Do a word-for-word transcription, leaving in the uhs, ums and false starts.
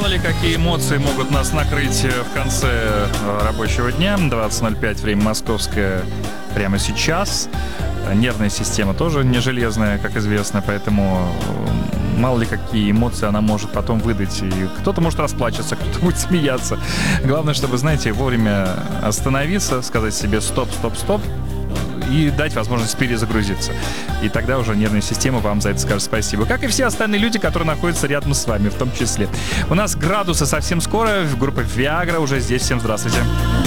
ли какие эмоции могут нас накрыть в конце рабочего дня. двадцать ноль пять, время московское, прямо сейчас. Нервная система тоже не железная, как известно, поэтому мало ли какие эмоции она может потом выдать. И кто-то может расплачиваться, кто-то будет смеяться. Главное, чтобы, знаете, вовремя остановиться, сказать себе стоп, стоп, стоп, и дать возможность перезагрузиться. И тогда уже нервная система вам за это скажет спасибо. Как и все остальные люди, которые находятся рядом с вами, в том числе. У нас градусы совсем скоро. Группа Viagra уже здесь. Всем здравствуйте.